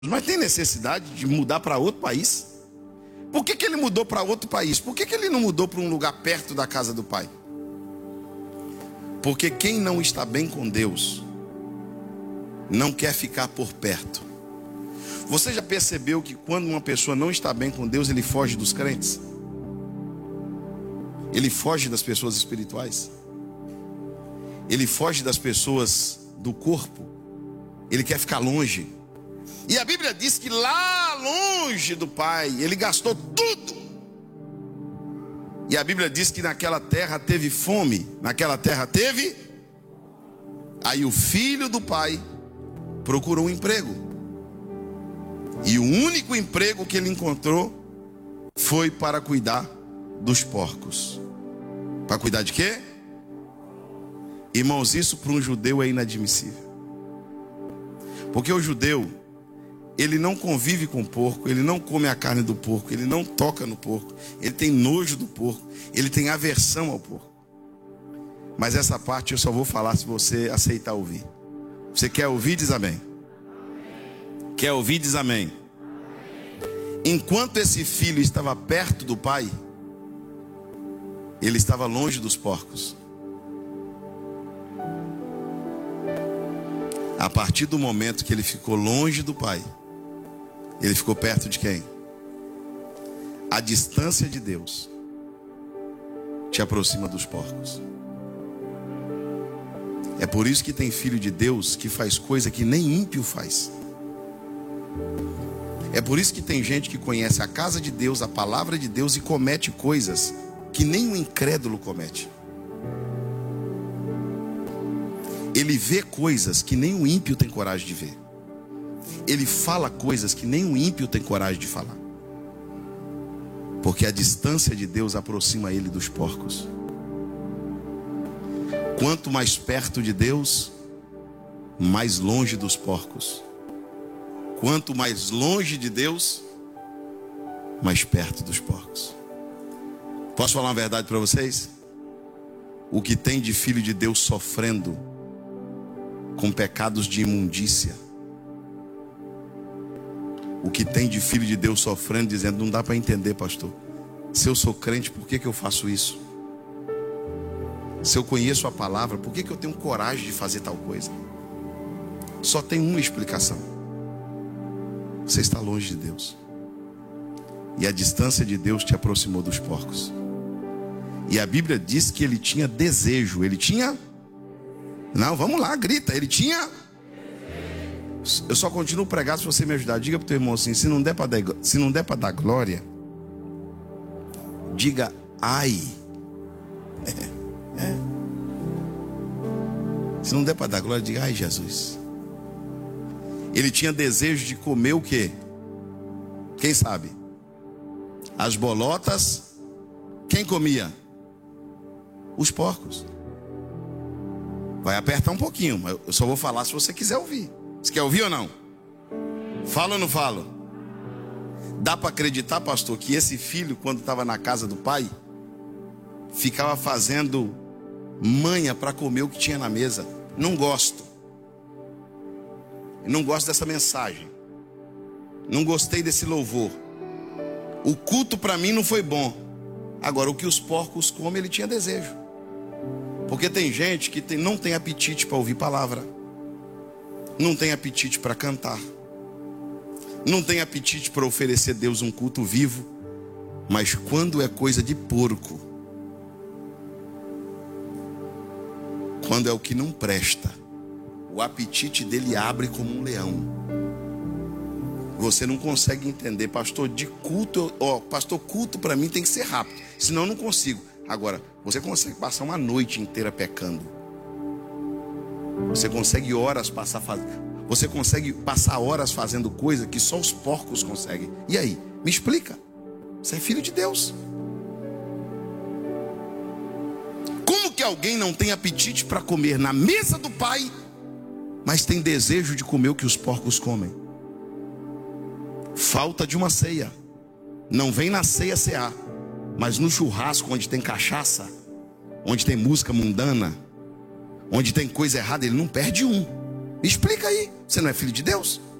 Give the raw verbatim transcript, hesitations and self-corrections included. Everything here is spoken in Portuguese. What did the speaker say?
Mas tem necessidade de mudar para outro país? Por que que ele mudou para outro país? Por que que ele não mudou para um lugar perto da casa do pai? Porque quem não está bem com Deus não quer ficar por perto. Você já percebeu que quando uma pessoa não está bem com Deus, ele foge dos crentes? Ele foge das pessoas espirituais? Ele foge das pessoas do corpo? Ele quer ficar longe? E a Bíblia diz que lá longe do pai, ele gastou tudo. E a Bíblia diz que naquela terra teve fome. Naquela terra teve. Aí o filho do pai procurou um emprego. E o único emprego que ele encontrou foi para cuidar dos porcos. Para cuidar de quê? Irmãos, isso para um judeu é inadmissível. Porque o judeu, ele não convive com o porco, ele não come a carne do porco, ele não toca no porco, ele tem nojo do porco, ele tem aversão ao porco. Mas essa parte eu só vou falar se você aceitar ouvir. Você quer ouvir, diz amém. Quer ouvir, diz amém. Enquanto esse filho estava perto do pai, ele estava longe dos porcos. A partir do momento que ele ficou longe do pai, ele ficou perto de quem? A distância de Deus te aproxima dos porcos. É por isso que tem filho de Deus que faz coisa que nem ímpio faz. É por isso que tem gente que conhece a casa de Deus, a palavra de Deus, e comete coisas que nem o incrédulo comete. Ele vê coisas que nem o ímpio tem coragem de ver. Ele fala coisas que nem o ímpio tem coragem de falar. Porque a distância de Deus aproxima ele dos porcos. Quanto mais perto de Deus, mais longe dos porcos. Quanto mais longe de Deus, mais perto dos porcos. Posso falar uma verdade para vocês? O que tem de filho de Deus sofrendo com pecados de imundícia, o que tem de filho de Deus sofrendo, dizendo: não dá para entender, pastor, se eu sou crente, por que que eu faço isso? Se eu conheço a palavra, por que que eu tenho coragem de fazer tal coisa? Só tem uma explicação: você está longe de Deus, e a distância de Deus te aproximou dos porcos. E a Bíblia diz que ele tinha desejo. Ele tinha... Não, vamos lá, grita. Ele tinha... Eu só continuo pregando se você me ajudar. Diga para o teu irmão assim: se não der para dar, se não der para dar glória, diga ai. É, é. Se não der para dar glória, diga ai, Jesus. Ele tinha desejo de comer o quê? Quem sabe? As bolotas. Quem comia? Os porcos. Vai apertar um pouquinho, mas eu só vou falar se você quiser ouvir. Você quer ouvir ou não? Fala ou não falo? Dá para acreditar, pastor, que esse filho, quando estava na casa do pai, ficava fazendo manha para comer o que tinha na mesa? Não gosto. Não gosto dessa mensagem. Não gostei desse louvor. O culto para mim não foi bom. Agora, o que os porcos comem, ele tinha desejo. Porque tem gente que tem, não tem apetite para ouvir palavra, não tem apetite para cantar, não tem apetite para oferecer a Deus um culto vivo. Mas quando é coisa de porco, quando é o que não presta, o apetite dele abre como um leão. Você não consegue entender, pastor, de culto, ó, pastor, culto para mim tem que ser rápido, senão eu não consigo. Agora, você consegue passar uma noite inteira pecando. Você consegue horas passar fazendo, você consegue passar horas fazendo coisa que só os porcos conseguem. E aí, me explica? Você é filho de Deus. Como que alguém não tem apetite para comer na mesa do pai, mas tem desejo de comer o que os porcos comem? Falta de uma ceia. Não vem na ceia cear, mas no churrasco, onde tem cachaça, onde tem música mundana, onde tem coisa errada, ele não perde um. Me explica aí, você não é filho de Deus?